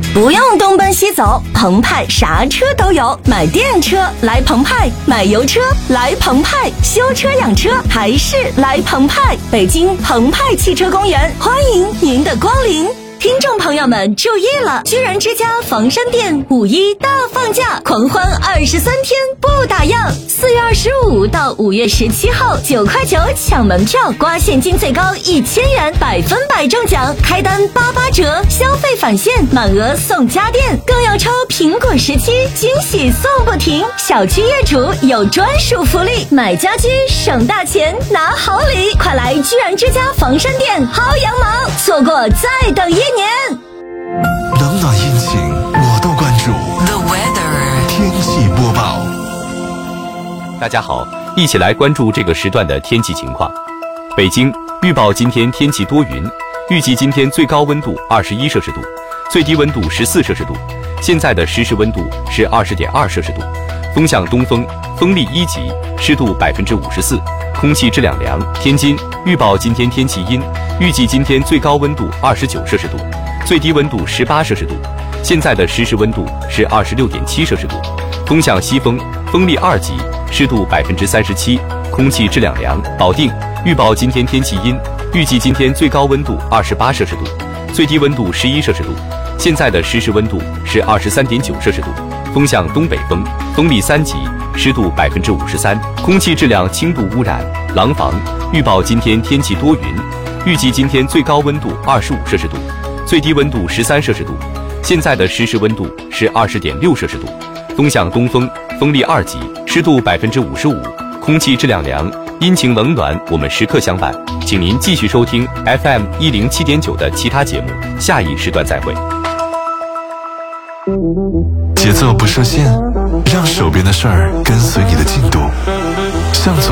不用东奔西走，澎湃啥车都有。买电车来澎湃，买油车来澎湃，修车养车还是来澎湃。北京澎湃汽车公园欢迎您的光临。听众朋友们注意了，居然之家房山店5·1大放价，狂欢23天不打烊。4月25到5月17号，9块9抢门票，刮现金最高1000元，100%中奖，开单88折，消费返现满额送家电，更要抽苹果17，惊喜送不停。小区业主有专属福利，买家居省大钱拿好礼，快来居然之家房山店薅羊毛，错过再等1年。 冷暖阴晴我都关注。 The weather 天气播报。 大家好，一起来关注这个时段的天气情况。北京预报今天天气多云，预计今天最高温度21摄氏度，最低温度14摄氏度。现在的实时温度是20.2摄氏度，风向东风，风力1级，湿度54%，空气质量良。天津预报今天天气阴，预计今天最高温度29摄氏度，最低温度18摄氏度。现在的实时温度是26.7摄氏度，风向西风，风力2级，湿度37%，空气质量良。保定预报今天天气阴，预计今天最高温度28摄氏度，最低温度11摄氏度。现在的实时温度是23.9摄氏度，风向东北风，风力3级，湿度53%，空气质量轻度污染。廊坊预报今天天气多云，预计今天最高温度25摄氏度，最低温度13摄氏度。现在的实时温度是20.6摄氏度，风向东风，风力2级，湿度55%，空气质量良。阴晴冷暖我们时刻相伴，请您继续收听 FM 107.9的其他节目，下一时段再会。 节奏不设限，让手边的事儿跟随你的进度，向左